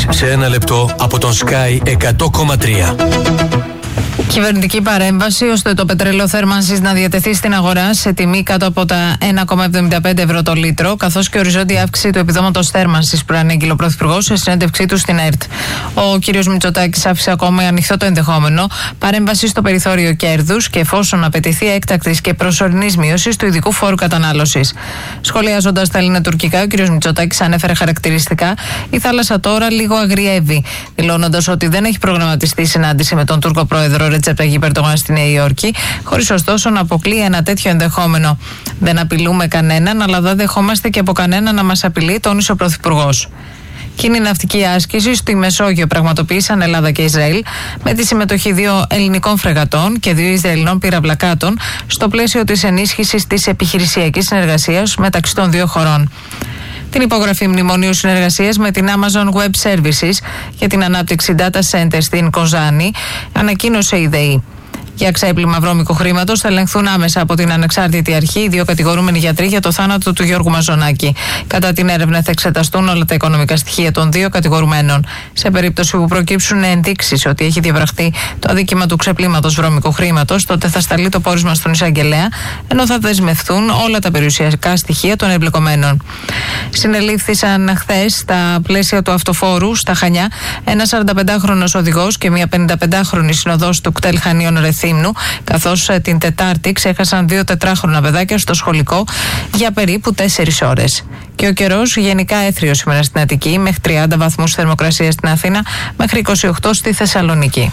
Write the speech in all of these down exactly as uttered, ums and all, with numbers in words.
ειδήσεις σε ένα λεπτό από τον Sky εκατό κόμμα τρία. Κυβερνητική παρέμβαση ώστε το πετρέλαιο θέρμανσης να διατεθεί στην αγορά σε τιμή κάτω από τα ένα κόμμα εβδομήντα πέντε ευρώ το λίτρο, καθώς και οριζόντια αύξηση του επιδόματος θέρμανσης που προανήγγειλε ο Πρωθυπουργός σε συνέντευξή του στην ΕΡΤ. Ο κ. Μητσοτάκης άφησε ακόμα ανοιχτό το ενδεχόμενο παρέμβαση στο περιθώριο κέρδους και εφόσον απαιτηθεί έκτακτης και προσωρινής μείωσης του ειδικού φόρου κατανάλωσης. Σχολιάζοντας τα ελληνοτουρκικά, ο κ. Μητσοτάκης ανέφερε χαρακτηριστικά: η θάλασσα τώρα λίγο αγριεύει, δηλώνοντας ότι δεν έχει προγραμματιστεί συνάντηση με τον Τούρκο πρόεδρο Ρετζέπ Ταγιπ Ερντογάν στη Νέα Υόρκη, χωρίς ωστόσο να αποκλείει ένα τέτοιο ενδεχόμενο. Δεν απειλούμε κανέναν, αλλά δεν δεχόμαστε και από κανέναν να μας απειλεί, τόνισε ο Πρωθυπουργός. Κοινή ναυτική άσκηση στη Μεσόγειο πραγματοποίησαν Ελλάδα και Ισραήλ με τη συμμετοχή δύο ελληνικών φρεγατών και δύο Ισραηλινών πυραυλακάτων στο πλαίσιο της ενίσχυσης της επιχειρησιακής συνεργασίας μεταξύ των δύο χωρών. Την υπογραφή μνημονίου συνεργασίας με την Amazon Web Services για την ανάπτυξη data center στην Κοζάνη ανακοίνωσε η ΔΕΗ. Για ξέπλυμα βρώμικου χρήματος θα ελεγχθούν άμεσα από την ανεξάρτητη αρχή οι δύο κατηγορούμενοι γιατροί για το θάνατο του Γιώργου Μαζονάκη. Κατά την έρευνα θα εξεταστούν όλα τα οικονομικά στοιχεία των δύο κατηγορουμένων. Σε περίπτωση που προκύψουν ενδείξεις ότι έχει διαβραχθεί το αδίκημα του ξεπλήματος βρώμικου χρήματος, τότε θα σταλεί το πόρισμα στον εισαγγελέα, ενώ θα δεσμευθούν όλα τα περιουσιακά στοιχεία των εμπλεκομένων. Συνελήφθησαν χθες στα πλαίσια του αυτοφόρου στα Χανιά ένας σαρανταπεντάχρονος οδηγός και μια πενηνταπεντάχρονη συνοδός του κτέλ Χανίων Ρεθύμνου, καθώς την Τετάρτη ξέχασαν δύο τετράχρονα παιδάκια στο σχολικό για περίπου τέσσερις ώρες. Και ο καιρός γενικά έθριος σήμερα στην Αττική, μέχρι τριάντα βαθμούς θερμοκρασία στην Αθήνα, μέχρι είκοσι οκτώ στη Θεσσαλονίκη.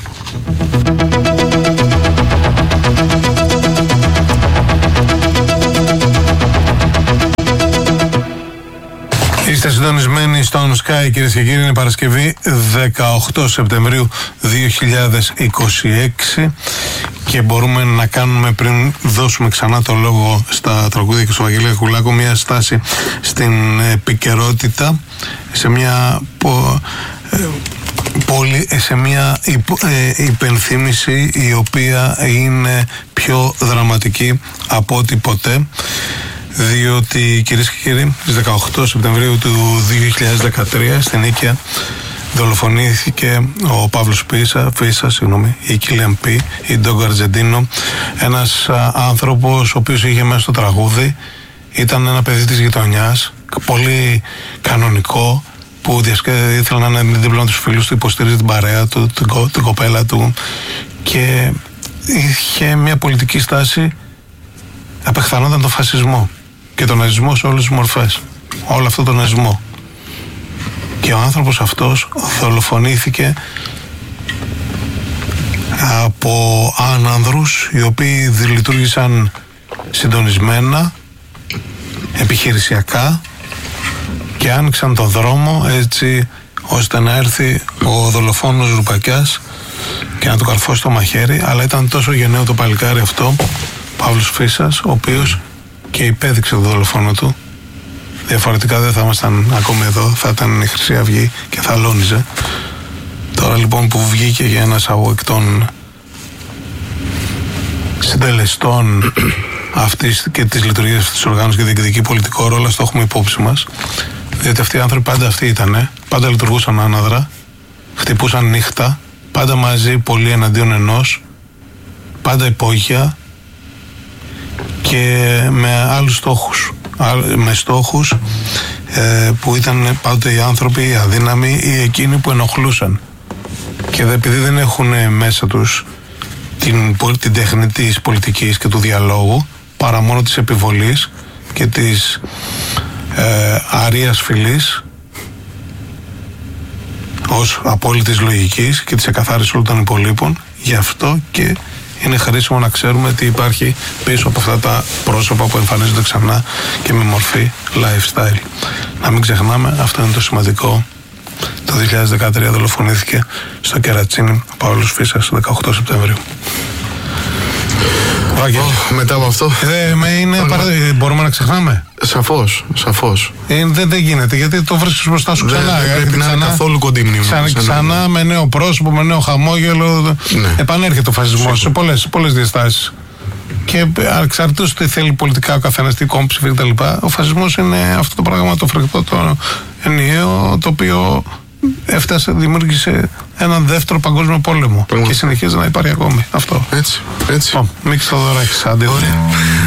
Είστε συντονισμένοι στον Sky, κυρίες και κύριοι. Είναι Παρασκευή δεκαοκτώ Σεπτεμβρίου δύο χιλιάδες είκοσι έξι και μπορούμε να κάνουμε, πριν δώσουμε ξανά το λόγο στα τραγούδια και στο Βαγγέλη Κουλάκο, μια στάση στην επικαιρότητα, σε μια πο, ε, πολύ, σε μια υπο, ε, υπενθύμηση η οποία είναι πιο δραματική από ό,τι ποτέ. Διότι, κυρίες και κύριοι, στις δεκαοκτώ Σεπτεμβρίου του δύο χιλιάδες δεκατρία στην Νίκαια δολοφονήθηκε ο Παύλος Φίσα, Φίσα, συγγνώμη, η Κίλιαν Πι, η Ντόγκο Αρτζεντίνο, ένας α, άνθρωπος ο οποίος είχε μέσα στο τραγούδι, ήταν ένα παιδί της γειτονιάς, πολύ κανονικό, που ήθελε να είναι δίπλα με τους φίλους του, υποστηρίζει την παρέα του, την, κο, την κοπέλα του, και είχε μια πολιτική στάση, απεχθανόταν τον φασισμό και τον ναζισμό σε όλες τις μορφές, όλο αυτό τον ναζισμό. Και ο άνθρωπος αυτός δολοφονήθηκε από άνανδρους οι οποίοι λειτουργήσαν συντονισμένα, επιχειρησιακά, και άνοιξαν τον δρόμο έτσι ώστε να έρθει ο δολοφόνος Ρουπακιάς και να του καρφώσει το μαχαίρι. Αλλά ήταν τόσο γενναίο το παλικάρι αυτό, Παύλος Φίσας, ο οποίος και υπέδειξε τον δολοφόνο του. Διαφορετικά δεν θα ήμασταν ακόμη εδώ, θα ήταν η Χρυσή Αυγή και θα λόνιζε. Τώρα λοιπόν που βγήκε για ένας από εκ των συντελεστών αυτής και της λειτουργίας αυτής της οργάνωσης και διεκδικεί πολιτικό ρόλο, το έχουμε υπόψη μας. Διότι αυτοί οι άνθρωποι πάντα αυτοί ήτανε, πάντα λειτουργούσαν άναδρα, χτυπούσαν νύχτα, πάντα μαζί, πολλοί εναντίον ενός, πάντα υπόγεια και με άλλους στόχους. Με στόχους ε, που ήταν πάντοτε οι άνθρωποι οι αδύναμοι ή εκείνοι που ενοχλούσαν. Και επειδή δεν έχουν μέσα τους την, την τέχνη της πολιτικής και του διαλόγου, παρά μόνο της επιβολής και της ε, αρείας φυλής ως απόλυτης λογικής και της εκαθάρισης όλων των υπολείπων, γι' αυτό και είναι χρήσιμο να ξέρουμε τι υπάρχει πίσω από αυτά τα πρόσωπα που εμφανίζονται ξανά και με μορφή lifestyle. Να μην ξεχνάμε, αυτό είναι το σημαντικό. Το δύο χιλιάδες δεκατρία δολοφονήθηκε στο Κερατσίνι ο Παύλος Φίσας, δεκαοκτώ Σεπτεμβρίου. Oh, μετά από αυτό ε, με είναι παρα... μπορούμε να ξεχνάμε. Σαφώς, σαφώς. Ε, δεν, δεν γίνεται, γιατί το βρίσκεις μπροστά σου ξανά. Δεν πρέπει να είναι καθόλου κοντή μνήμη. Ξανά, ξανά με νέο πρόσωπο, με νέο χαμόγελο. Ναι. Επανέρχεται ο φασισμός σε πολλές, πολλές διαστάσεις. Και εξαρτήτως τι θέλει πολιτικά ο καθένας, τι κόμμα ψηφίζει κτλ. Ο φασισμός είναι αυτό το πράγμα, το φρικτό, το ενιαίο, το οποίο έφτασε, δημιούργησε έναν δεύτερο παγκόσμιο πόλεμο. Πράγματι. Και συνεχίζει να υπάρχει ακόμη αυτό. Έτσι, έτσι. Μίξ Θοδωράκης, άντε. Ωραία.